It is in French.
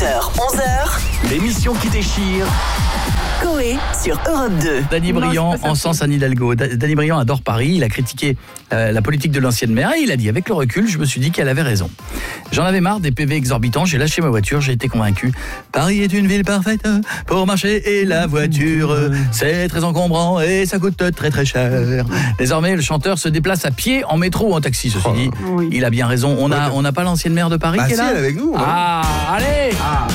8h, 11h. L'émission qui déchire. Coé sur Europe 2. Danny Briand en sens Anne Hidalgo. Danny Briand adore Paris, il a critiqué la politique de l'ancienne maire et il a dit, avec le recul, je me suis dit qu'elle avait raison. J'en avais marre des PV exorbitants, j'ai lâché ma voiture, j'ai été convaincu. Paris est une ville parfaite pour marcher et la voiture, c'est très encombrant et ça coûte très très cher. Désormais, le chanteur se déplace à pied, en métro ou en taxi, ceci dit. Oui. Il a bien raison, on n'a pas l'ancienne maire de Paris qui est là. Si, elle est avec nous. Ah, allez